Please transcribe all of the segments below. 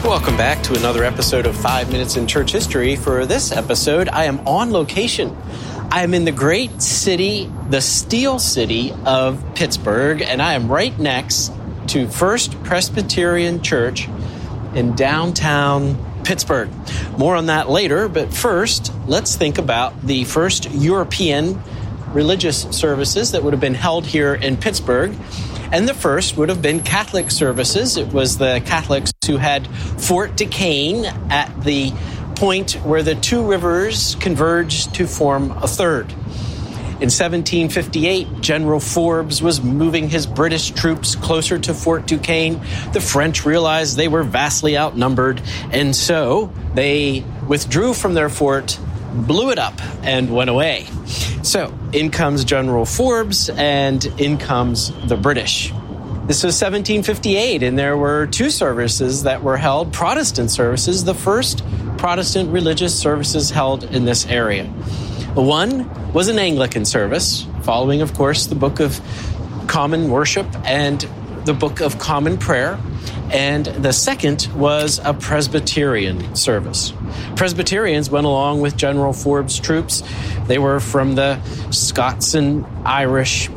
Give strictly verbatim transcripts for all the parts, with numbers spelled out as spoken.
Welcome back to another episode of Five Minutes in Church History. For this episode, I am on location. I am in the great city, the Steel City of Pittsburgh, and I am right next to First Presbyterian Church in downtown Pittsburgh. More on that later, but first, let's think about the first European religious services that would have been held here in Pittsburgh. And the first would have been Catholic services. It was the Catholics who had Fort Duquesne at the point where the two rivers converged to form a third. In seventeen fifty-eight, General Forbes was moving his British troops closer to Fort Duquesne. The French realized they were vastly outnumbered, and so they withdrew from their fort, blew it up, and went away. So in comes General Forbes, and in comes the British. This was seventeen fifty-eight, and there were two services that were held, Protestant services, the first Protestant religious services held in this area. One was an Anglican service, following, of course, the Book of Common Worship and the Book of Common Prayer. And the second was a Presbyterian service. Presbyterians went along with General Forbes' troops. They were from the Scots and Irish.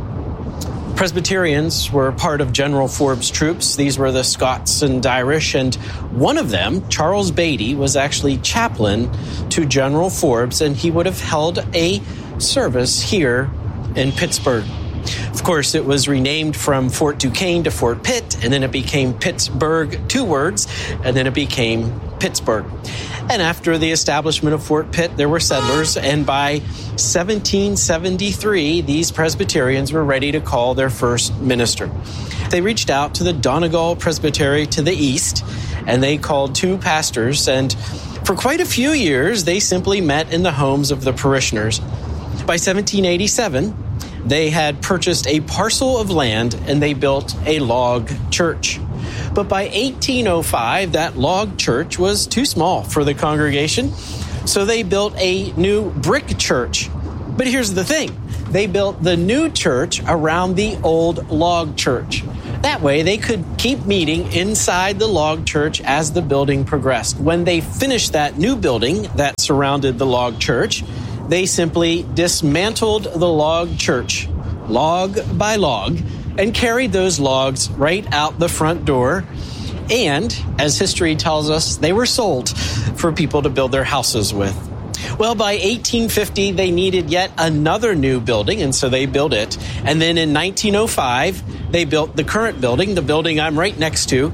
Presbyterians were part of General Forbes' troops. These were the Scots and Irish, and one of them, Charles Beatty, was actually chaplain to General Forbes, and he would have held a service here in Pittsburgh. Of course, it was renamed from Fort Duquesne to Fort Pitt, and then it became Pittsburgh, two words, and then it became Pittsburgh. And after the establishment of Fort Pitt, there were settlers, and by seventeen seventy-three, these Presbyterians were ready to call their first minister. They reached out to the Donegal Presbytery to the east, and they called two pastors, and for quite a few years, they simply met in the homes of the parishioners. By seventeen eighty-seven, they had purchased a parcel of land, and they built a log church. But by eighteen oh five, that log church was too small for the congregation, so they built a new brick church. But here's the thing. They built the new church around the old log church. That way, they could keep meeting inside the log church as the building progressed. When they finished that new building that surrounded the log church, they simply dismantled the log church, log by log, and carried those logs right out the front door. And, as history tells us, they were sold for people to build their houses with. Well, by eighteen fifty, they needed yet another new building, and so they built it. And then in nineteen oh five, they built the current building, the building I'm right next to.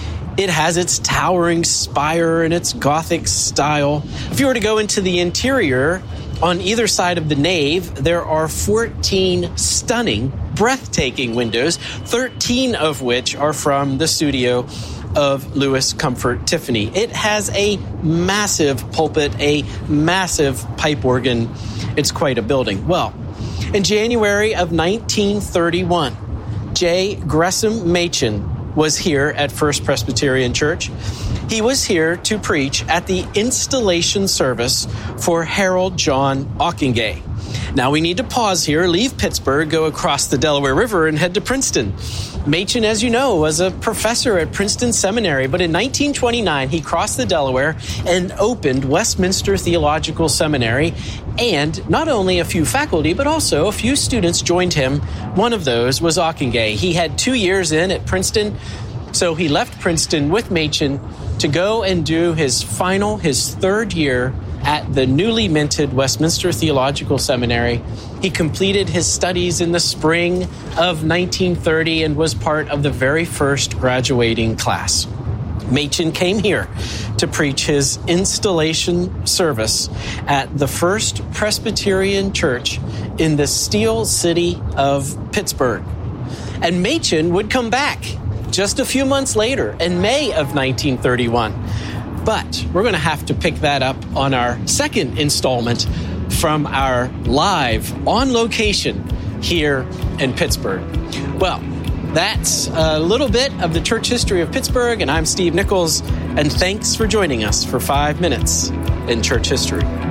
It has its towering spire and its Gothic style. If you were to go into the interior, on either side of the nave, there are fourteen stunning, breathtaking windows, thirteen of which are from the studio of Louis Comfort Tiffany. It has a massive pulpit, a massive pipe organ. It's quite a building. Well, in January of nineteen thirty-one, J. Gresham Machen was here at First Presbyterian Church. He was here to preach at the installation service for Harold John Ockenga. Now we need to pause here, leave Pittsburgh, go across the Delaware River, and head to Princeton. Machen, as you know, was a professor at Princeton Seminary, but in nineteen twenty-nine, he crossed the Delaware and opened Westminster Theological Seminary, and not only a few faculty, but also a few students joined him. One of those was Ockenga. He had two years in at Princeton, so he left Princeton with Machen to go and do his final, his third year at the newly minted Westminster Theological Seminary. He completed his studies in the spring of nineteen thirty and was part of the very first graduating class. Machen came here to preach his installation service at the First Presbyterian Church in the Steel City of Pittsburgh. And Machen would come back just a few months later in May of nineteen thirty-one. But we're going to have to pick that up on our second installment from our live on location here in Pittsburgh. Well, that's a little bit of the church history of Pittsburgh, and I'm Steve Nichols, and thanks for joining us for five minutes in church history.